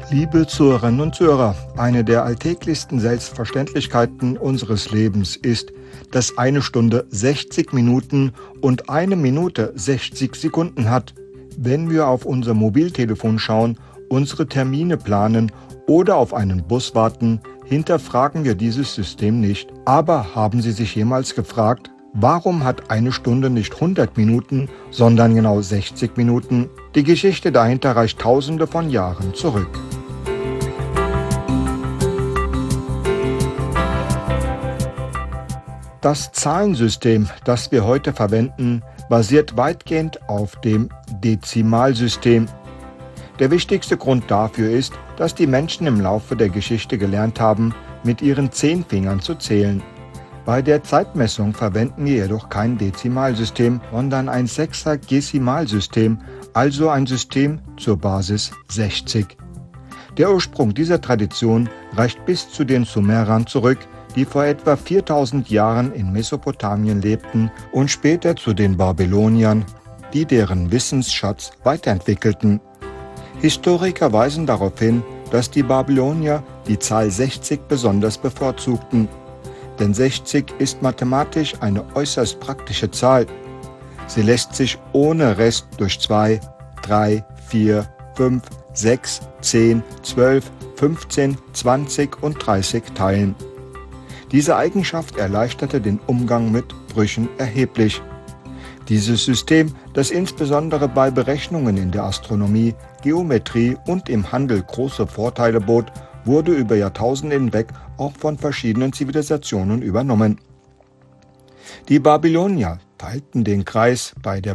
Liebe Zuhörerinnen und Zuhörer, eine der alltäglichsten Selbstverständlichkeiten unseres Lebens ist, dass eine Stunde 60 Minuten und eine Minute 60 Sekunden hat. Wenn wir auf unser Mobiltelefon schauen, unsere Termine planen oder auf einen Bus warten, hinterfragen wir dieses System nicht. Aber haben Sie sich jemals gefragt, warum hat eine Stunde nicht 100 Minuten, sondern genau 60 Minuten? Die Geschichte dahinter reicht Tausende von Jahren zurück. Das Zahlensystem, das wir heute verwenden, basiert weitgehend auf dem Dezimalsystem. Der wichtigste Grund dafür ist, dass die Menschen im Laufe der Geschichte gelernt haben, mit ihren 10 Fingern zu zählen. Bei der Zeitmessung verwenden wir jedoch kein Dezimalsystem, sondern ein Sechsagesimalsystem, also ein System zur Basis 60. Der Ursprung dieser Tradition reicht bis zu den Sumerern zurück, die vor etwa 4000 Jahren in Mesopotamien lebten, und später zu den Babyloniern, die deren Wissensschatz weiterentwickelten. Historiker weisen darauf hin, dass die Babylonier die Zahl 60 besonders bevorzugten. Denn 60 ist mathematisch eine äußerst praktische Zahl. Sie lässt sich ohne Rest durch 2, 3, 4, 5, 6, 10, 12, 15, 20 und 30 teilen. Diese Eigenschaft erleichterte den Umgang mit Brüchen erheblich. Dieses System, das insbesondere bei Berechnungen in der Astronomie, Geometrie und im Handel große Vorteile bot, wurde über Jahrtausende hinweg auch von verschiedenen Zivilisationen übernommen. Die Babylonier teilten den Kreis bei der